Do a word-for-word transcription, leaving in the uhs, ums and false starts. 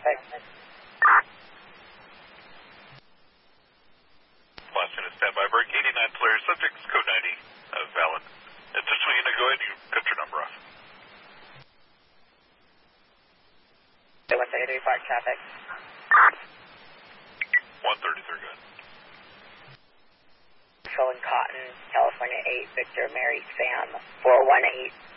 traffic. Last unit standby break, eighty-nine Polaris, subjects code ninety, uh, valid. Attention unit, go ahead, you cut your number off. one thirty-three Park traffic. one thirty-three, go ahead. Controlling Cotton, California eight, Victor, Mary, Sam, four one eight.